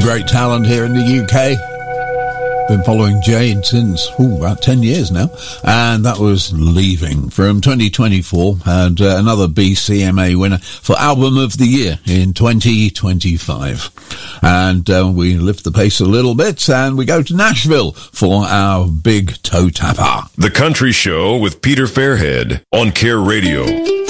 Great talent here in the UK. Been following Jade since about 10 years now, and that was Leaving from 2024, and another BCMA winner for Album of the Year in 2025. And we lift the pace a little bit, and we go to Nashville for our big toe tapper. The Country Show with Peter Fairhead on Care Radio.